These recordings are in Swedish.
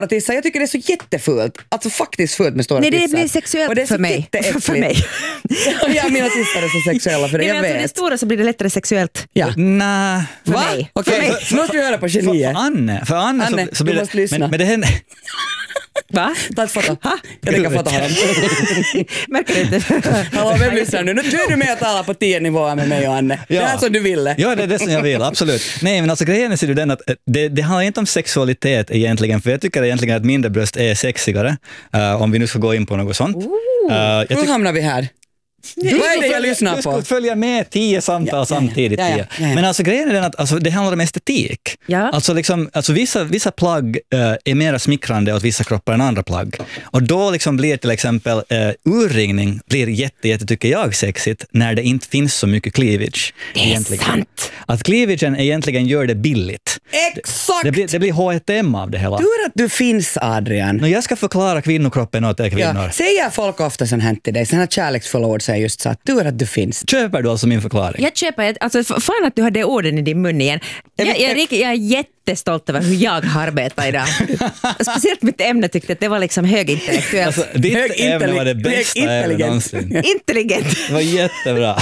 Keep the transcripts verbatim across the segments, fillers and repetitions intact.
tissar. Jag tycker det är så jättefult. Alltså faktiskt fult med stora Nej, tissar. det blir sexuellt och det är så för mig. För mig. Ja, mina tissar är så sexuella för det, jag Nej, alltså, vet. det stora så blir det lättare sexuellt. Ja. Nej. För Va? mig. Okej, För mig. okay. Nu måste vi höra på För, geniet. för Anne, för Anne, Anne, så, så du blir det, måste lyssna. Men, men det händer... Va? Ta ett foto. Jag tänker fota honom. Märker du inte? Hallå, vem lyssnar nu? Nu är du med att tala på tio nivåer med mig och Anne. Det är som du ville. Ja, det är det som jag vill, absolut. Nej, men alltså grejen är ju den att det, det handlar inte om sexualitet egentligen, för jag tycker egentligen att mindre bröst är sexigare, uh, om vi nu ska gå in på något sånt. Uh, jag Hur tyck- hamnar vi här? Vad är det jag lyssnar Du på? ska följa med tio samtal Ja, ja, ja. samtidigt. Ja, ja, Tio. ja, ja. Men alltså grejen är den att alltså, det handlar om estetik. Ja. Alltså, liksom, alltså vissa, vissa plagg uh, är mer smickrande åt vissa kroppar än andra plagg. Och då liksom blir till exempel uh, urringning blir jätte, jätte, tycker jag, sexigt när det inte finns så mycket cleavage. Det är egentligen. sant. Att cleavagen egentligen gör det billigt. Exakt! Det blir, det blir H och M av det hela. Tur att du finns, Adrian. När jag ska förklara kvinnokroppen åt er kvinnor. Ja. Säger folk ofta sån här till dig, sån här kärleksfulla ord säger just så att tur att du finns. Köper du alltså min förklaring? Jag köper, alltså f- fan att du har det orden i din mun igen. Jag, jag, jag, jag är jättestolt över hur jag har arbetat idag. Speciellt mitt ämne tyckte att det var liksom högintellektuellt. Alltså, ditt Hög ämne var det intelli- bästa hög ämnet intelligens. någonsin. Intelligent. Det var jättebra.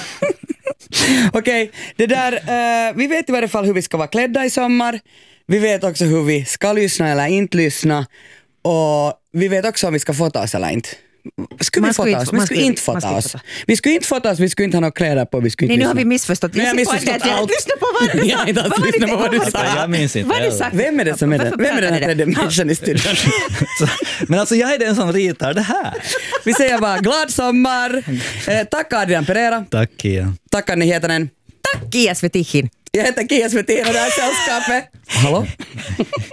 Okej, det där, uh, vi vet i varje fall hur vi ska vara klädda i sommar. Vi vet också hur vi ska lyssna eller inte lyssna. Och vi vet också om vi ska fota oss eller inte. Skulle Man vi skulle fota inte- oss? Vi man skulle skulle- inte man fota skulle oss. fota. Vi skulle inte fota oss, vi skulle inte ha några kläder på, vi skulle Nej, inte nu har lyssna. vi missförstått. Vi har Jag ser på missförstått att jag- allt. Lyssna på vad du Jag har inte alls Vad var det- lyssnat på vad du vad- sa. Jag minns inte Vad har du heller. sagt? Vem är det som är det? Varför Vem är den här pratar ni tredje det? människan i studion? Så, men alltså jag är den som ritar det här. Vi säger bara glad sommar. Eh, tack Adrian Pereira. Tack Kia. Tack Anni Hietanen. Tack Kia Svetihin. Jag heter Kia Svetin och det här är sällskapet. Hallå?